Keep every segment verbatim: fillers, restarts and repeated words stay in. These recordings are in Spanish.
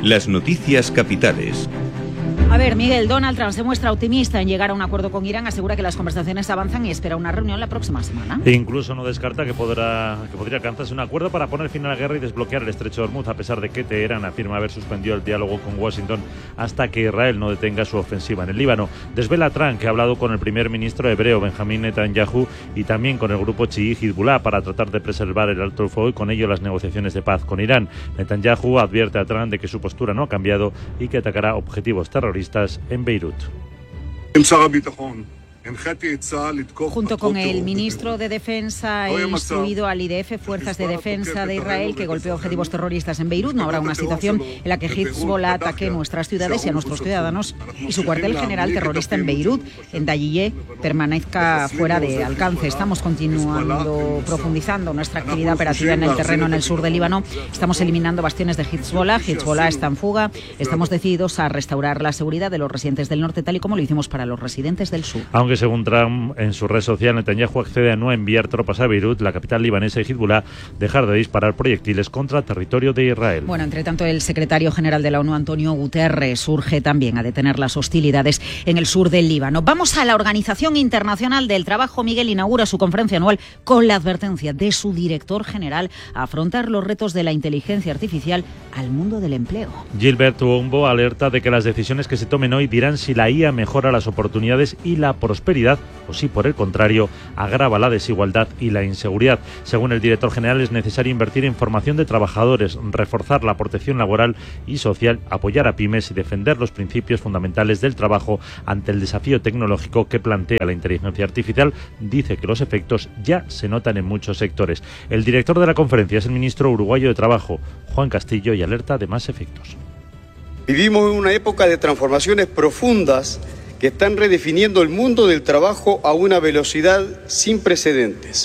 Las noticias capitales. A ver, Miguel, Donald Trump se muestra optimista en llegar a un acuerdo con Irán, asegura que las conversaciones avanzan y espera una reunión la próxima semana. E incluso no descarta que, podrá, que podría alcanzarse un acuerdo para poner fin a la guerra y desbloquear el estrecho de Hormuz, a pesar de que Teherán afirma haber suspendido el diálogo con Washington hasta que Israel no detenga su ofensiva en el Líbano. Desvela Trump que ha hablado con el primer ministro hebreo Benjamín Netanyahu y también con el grupo chií Hezbollah para tratar de preservar el alto el fuego y con ello las negociaciones de paz con Irán. Netanyahu advierte a Trump de que su postura no ha cambiado y que atacará objetivos terroristas en Beirut. Junto con el ministro de Defensa, he instruido al I D F, Fuerzas de Defensa de Israel, que golpeó objetivos terroristas en Beirut. No habrá una situación en la que Hezbollah ataque nuestras ciudades y a nuestros ciudadanos y su cuartel general terrorista en Beirut, en Dayiyeh, permanezca fuera de alcance. Estamos continuando, profundizando nuestra actividad operativa en el terreno en el sur del Líbano. Estamos eliminando bastiones de Hezbollah. Hezbollah está en fuga. Estamos decididos a restaurar la seguridad de los residentes del norte, tal y como lo hicimos para los residentes del sur. Aunque según Trump, en su red social, Netanyahu accede a no enviar tropas a Beirut, la capital libanesa, y Hezbollah dejar de disparar proyectiles contra territorio de Israel. Bueno, entre tanto, el secretario general de la ONU, Antonio Guterres, urge también a detener las hostilidades en el sur del Líbano. Vamos a la Organización Internacional del Trabajo. Miguel inaugura su conferencia anual con la advertencia de su director general a afrontar los retos de la inteligencia artificial al mundo del empleo. Gilbert Wombo alerta de que las decisiones que se tomen hoy dirán si la I A mejora las oportunidades y la prosperidad o si, por el contrario, agrava la desigualdad y la inseguridad. Según el director general, es necesario invertir en formación de trabajadores, reforzar la protección laboral y social, apoyar a pymes y defender los principios fundamentales del trabajo ante el desafío tecnológico que plantea la inteligencia artificial. Dice que los efectos ya se notan en muchos sectores. El director de la conferencia es el ministro uruguayo de Trabajo, Juan Castillo, y alerta de más efectos. Vivimos en una época de transformaciones profundas que están redefiniendo el mundo del trabajo a una velocidad sin precedentes.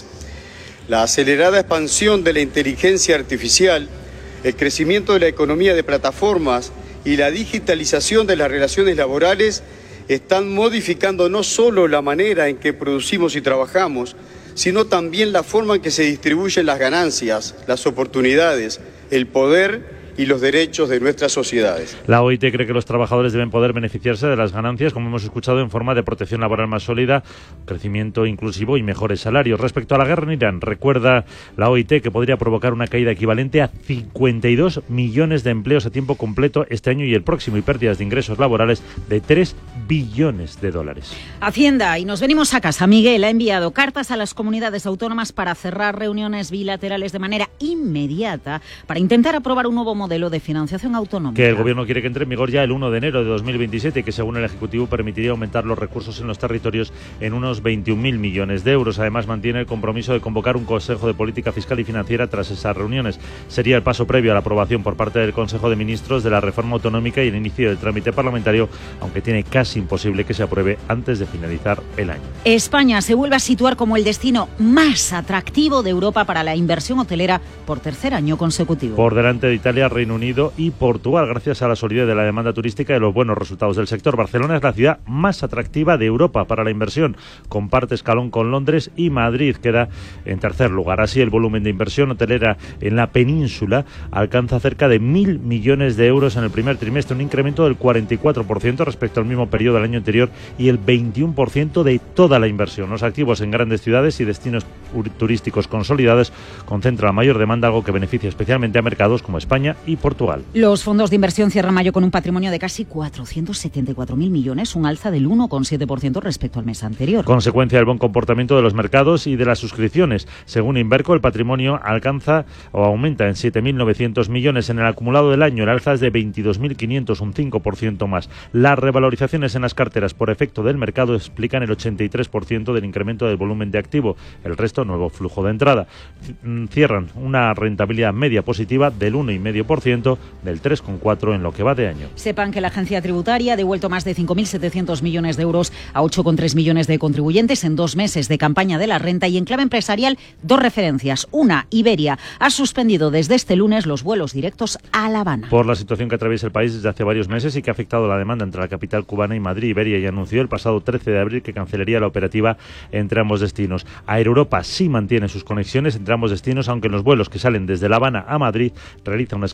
La acelerada expansión de la inteligencia artificial, el crecimiento de la economía de plataformas y la digitalización de las relaciones laborales están modificando no solo la manera en que producimos y trabajamos, sino también la forma en que se distribuyen las ganancias, las oportunidades, el poder y los derechos de nuestras sociedades. La O I T cree que los trabajadores deben poder beneficiarse de las ganancias, como hemos escuchado, en forma de protección laboral más sólida, crecimiento inclusivo y mejores salarios. Respecto a la guerra en Irán, recuerda la O I T que podría provocar una caída equivalente a cincuenta y dos millones de empleos a tiempo completo este año y el próximo, y pérdidas de ingresos laborales de tres billones de dólares. Hacienda, y nos venimos a casa. Miguel ha enviado cartas a las comunidades autónomas para cerrar reuniones bilaterales de manera inmediata para intentar aprobar un nuevo modelo modelo de financiación autonómica. Que el Gobierno quiere que entre en vigor ya el uno de enero de dos mil veintisiete y que, según el Ejecutivo, permitiría aumentar los recursos en los territorios en unos veintiún mil millones de euros. Además, mantiene el compromiso de convocar un Consejo de Política Fiscal y Financiera tras esas reuniones. Sería el paso previo a la aprobación por parte del Consejo de Ministros de la reforma autonómica y el inicio del trámite parlamentario, aunque tiene casi imposible que se apruebe antes de finalizar el año. España se vuelve a situar como el destino más atractivo de Europa para la inversión hotelera por tercer año consecutivo. Por delante de Italia, Reino Unido y Portugal, gracias a la solidez de la demanda turística y los buenos resultados del sector. Barcelona es la ciudad más atractiva de Europa para la inversión. Comparte escalón con Londres y Madrid queda en tercer lugar. Así, el volumen de inversión hotelera en la península alcanza cerca de mil millones de euros en el primer trimestre, un incremento del cuarenta y cuatro por ciento respecto al mismo periodo del año anterior y el veintiuno por ciento de toda la inversión. Los activos en grandes ciudades y destinos turísticos consolidados concentran la mayor demanda, algo que beneficia especialmente a mercados como España y Portugal. Los fondos de inversión cierran mayo con un patrimonio de casi cuatrocientos setenta y cuatro mil millones, un alza del uno coma siete por ciento respecto al mes anterior. Consecuencia del buen comportamiento de los mercados y de las suscripciones. Según Inverco, el patrimonio alcanza o aumenta en siete mil novecientos millones. En el acumulado del año, el alza es de veintidós mil quinientos, un cinco por ciento más. Las revalorizaciones en las carteras por efecto del mercado explican el ochenta y tres por ciento del incremento del volumen de activo. El resto, nuevo flujo de entrada. Cierran una rentabilidad media positiva del uno coma cinco por ciento, del tres coma cuatro por ciento en lo que va de año. Sepan que la agencia tributaria ha devuelto más de cinco mil setecientos millones de euros a ocho coma tres millones de contribuyentes en dos meses de campaña de la renta. Y en clave empresarial, dos referencias. Una, Iberia ha suspendido desde este lunes los vuelos directos a La Habana. Por la situación que atraviesa el país desde hace varios meses y que ha afectado la demanda entre la capital cubana y Madrid, Iberia ya anunció el pasado trece de abril que cancelaría la operativa entre ambos destinos. Air Europa sí mantiene sus conexiones entre ambos destinos, aunque en los vuelos que salen desde La Habana a Madrid realiza una escala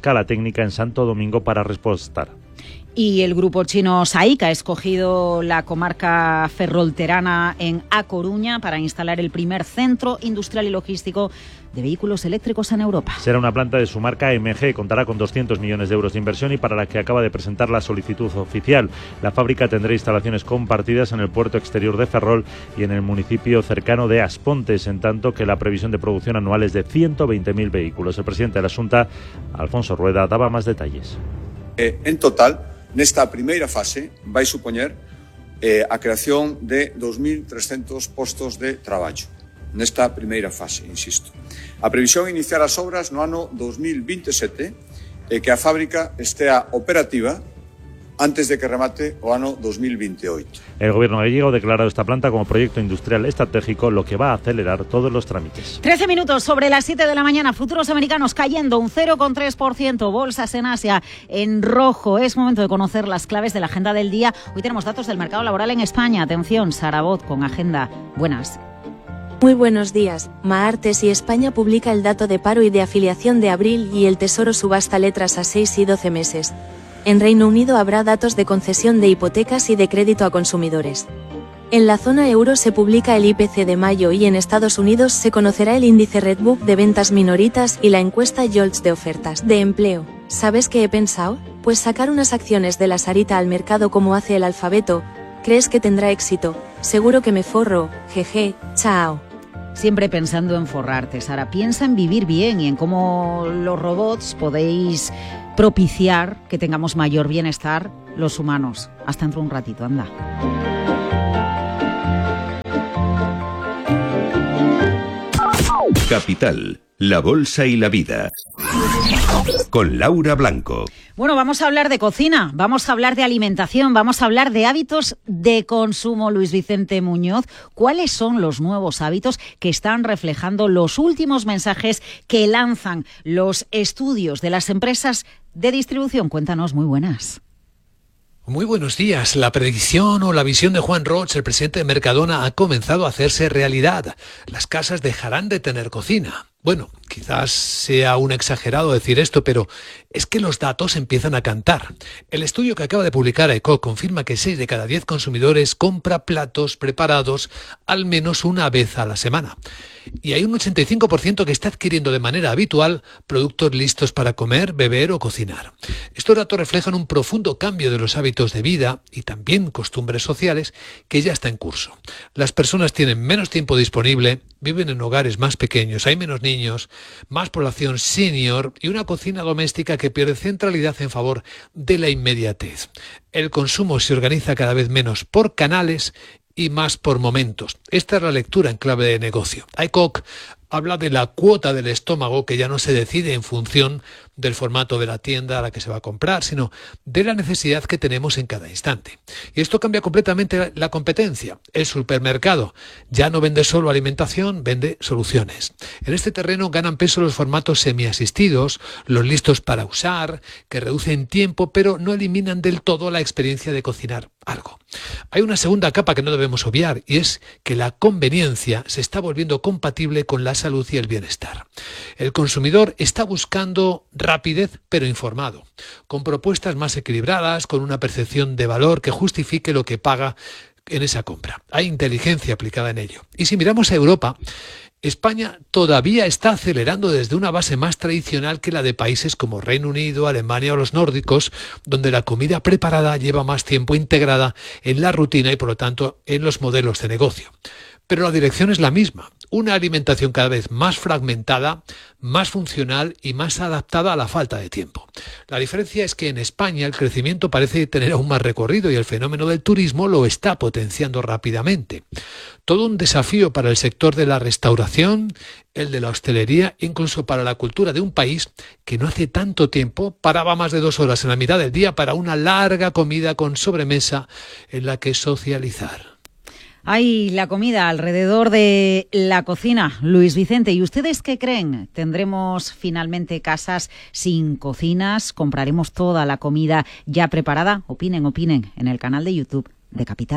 escala técnica en Santo Domingo para repostar. Y el grupo chino SAIC ha escogido la comarca ferrolterana en A Coruña para instalar el primer centro industrial y logístico de vehículos eléctricos en Europa. Será una planta de su marca M G, contará con doscientos millones de euros de inversión y para la que acaba de presentar la solicitud oficial. La fábrica tendrá instalaciones compartidas en el puerto exterior de Ferrol y en el municipio cercano de Aspontes, en tanto que la previsión de producción anual es de ciento veinte mil vehículos. El presidente de la Xunta, Alfonso Rueda, daba más detalles. Eh, en total, nesta primeira fase vai supoñer eh, a creación de dos mil trescentos postos de traballo. Nesta primeira fase, insisto. A previsión é iniciar as obras no ano dos mil vinte e sete e que a fábrica estea operativa antes de que remate o ano dos mil veintiocho. El gobierno gallego ha declarado esta planta como proyecto industrial estratégico, lo que va a acelerar todos los trámites. trece minutos sobre las siete de la mañana, futuros americanos cayendo un cero coma tres por ciento, bolsas en Asia en rojo. Es momento de conocer las claves de la agenda del día. Hoy tenemos datos del mercado laboral en España. Atención, Sarabot con agenda. Buenas. Muy buenos días. Maartes y España publica el dato de paro y de afiliación de abril y el Tesoro subasta letras a seis y doce meses. En Reino Unido habrá datos de concesión de hipotecas y de crédito a consumidores. En la zona euro se publica el I P C de mayo y en Estados Unidos se conocerá el índice Redbook de ventas minoritas y la encuesta Jolts de ofertas de empleo. ¿Sabes qué he pensado? Pues sacar unas acciones de la Sarita al mercado como hace el Alfabeto. ¿Crees que tendrá éxito? Seguro que me forro. Jeje, chao. Siempre pensando en forrarte, Sara. Piensa en vivir bien y en cómo los robots podéis propiciar que tengamos mayor bienestar los humanos. Hasta dentro de un ratito, anda. Capital, la bolsa y la vida. Con Laura Blanco. Bueno, vamos a hablar de cocina, vamos a hablar de alimentación, vamos a hablar de hábitos de consumo, Luis Vicente Muñoz. ¿Cuáles son los nuevos hábitos que están reflejando los últimos mensajes que lanzan los estudios de las empresas de distribución? Cuéntanos, muy buenas. Muy buenos días. La predicción o la visión de Juan Roig, el presidente de Mercadona, ha comenzado a hacerse realidad. Las casas dejarán de tener cocina. Bueno, quizás sea un exagerado decir esto, pero es que los datos empiezan a cantar. El estudio que acaba de publicar E C O confirma que seis de cada diez consumidores compra platos preparados al menos una vez a la semana. Y hay un ochenta y cinco por ciento que está adquiriendo de manera habitual productos listos para comer, beber o cocinar. Estos datos reflejan un profundo cambio de los hábitos de vida y también costumbres sociales que ya está en curso. Las personas tienen menos tiempo disponible, viven en hogares más pequeños, hay menos niños, más población senior y una cocina doméstica que pierde centralidad en favor de la inmediatez. El consumo se organiza cada vez menos por canales y más por momentos. Esta es la lectura en clave de negocio. E C O C habla de la cuota del estómago que ya no se decide en función del formato de la tienda a la que se va a comprar, sino de la necesidad que tenemos en cada instante. Y esto cambia completamente la competencia. El supermercado ya no vende solo alimentación, vende soluciones. En este terreno ganan peso los formatos semiasistidos, los listos para usar, que reducen tiempo, pero no eliminan del todo la experiencia de cocinar algo. Hay una segunda capa que no debemos obviar, y es que la conveniencia se está volviendo compatible con la salud y el bienestar. El consumidor está buscando rapidez pero informado, con propuestas más equilibradas, con una percepción de valor que justifique lo que paga en esa compra. Hay inteligencia aplicada en ello. Y si miramos a Europa, España todavía está acelerando desde una base más tradicional que la de países como Reino Unido, Alemania o los nórdicos, donde la comida preparada lleva más tiempo integrada en la rutina y por lo tanto en los modelos de negocio. Pero la dirección es la misma, una alimentación cada vez más fragmentada, más funcional y más adaptada a la falta de tiempo. La diferencia es que en España el crecimiento parece tener aún más recorrido y el fenómeno del turismo lo está potenciando rápidamente. Todo un desafío para el sector de la restauración, el de la hostelería, incluso para la cultura de un país que no hace tanto tiempo paraba más de dos horas en la mitad del día para una larga comida con sobremesa en la que socializar. Hay la comida alrededor de la cocina, Luis Vicente. ¿Y ustedes qué creen? ¿Tendremos finalmente casas sin cocinas? ¿Compraremos toda la comida ya preparada? Opinen, opinen en el canal de YouTube de Capital.